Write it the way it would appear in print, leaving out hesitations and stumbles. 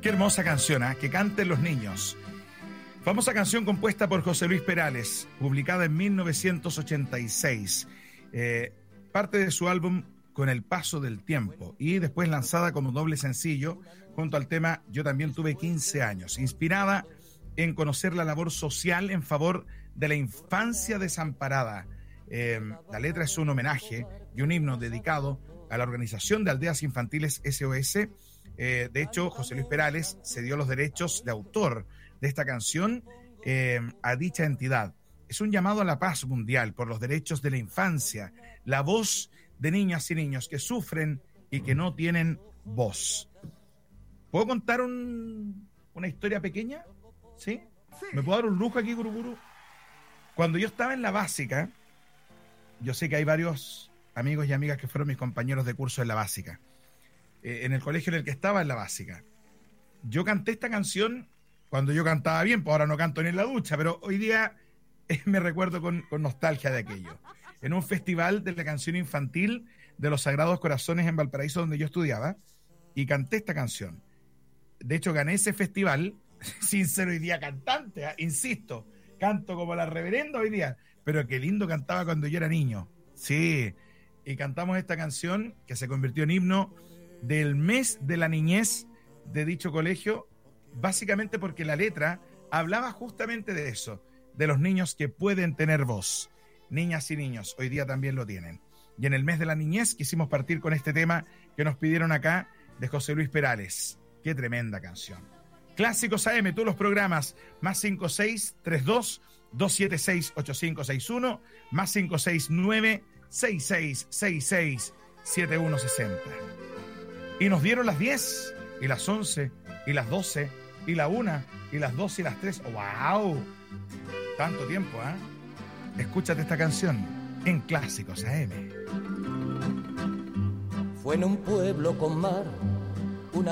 Qué hermosa canción, ¿eh? Que canten los niños. Famosa canción compuesta por José Luis Perales, publicada en 1986. Parte de su álbum Con el paso del tiempo y después lanzada como doble sencillo junto al tema Yo también tuve 15 años, inspirada en conocer la labor social en favor de la infancia desamparada. La letra es un homenaje y un himno dedicado a la Organización de Aldeas Infantiles SOS. De hecho, José Luis Perales cedió los derechos de autor de esta canción a dicha entidad. Es un llamado a la paz mundial por los derechos de la infancia, la voz de niñas y niños que sufren y que no tienen voz. ¿Puedo contar una historia pequeña? ¿Sí? ¿Me puedo dar un lujo aquí, Guruguru? Cuando yo estaba en la básica, yo sé que hay varios amigos y amigas que fueron mis compañeros de curso en la básica. En el colegio en el que estaba en la básica. Yo canté esta canción cuando yo cantaba bien, pues ahora no canto ni en la ducha, pero hoy día me recuerdo con nostalgia de aquello. En un festival de la canción infantil de los Sagrados Corazones en Valparaíso, donde yo estudiaba, y canté esta canción. De hecho, gané ese festival sin ser hoy día cantante, insisto, canto como la reverenda hoy día, pero qué lindo cantaba cuando yo era niño. Sí, y cantamos esta canción que se convirtió en himno del mes de la niñez de dicho colegio, básicamente porque la letra hablaba justamente de eso, de los niños que pueden tener voz. Niñas y niños, hoy día también lo tienen. Y en el mes de la niñez quisimos partir con este tema que nos pidieron acá de José Luis Perales. Qué tremenda canción. Clásicos AM, todos los programas, más 5632-276-8561, más 569-6666-7160. Y nos dieron las 10, y las 11, y las 12, y la 1, y las 2 y las 3. ¡Wow! Tanto tiempo, ¿eh? Escúchate esta canción en Clásicos AM. Fue en un pueblo con mar